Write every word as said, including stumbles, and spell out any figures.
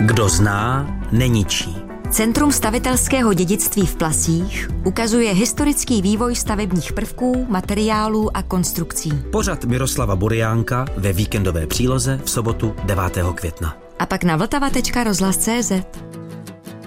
Kdo zná, neničí. Centrum stavitelského dědictví v Plasích ukazuje historický vývoj stavebních prvků, materiálů a konstrukcí. Pořad Miroslava Buriánka ve víkendové příloze v sobotu devátého května. A pak na vltava tečka rozhlas tečka cé zet.